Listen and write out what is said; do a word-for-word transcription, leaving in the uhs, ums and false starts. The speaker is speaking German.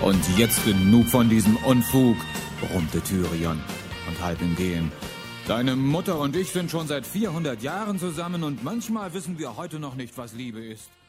Und jetzt genug von diesem Unfug, brummte Tyrion und halb im Gehen. Deine Mutter und ich sind schon seit vierhundert Jahren zusammen und manchmal wissen wir heute noch nicht, was Liebe ist.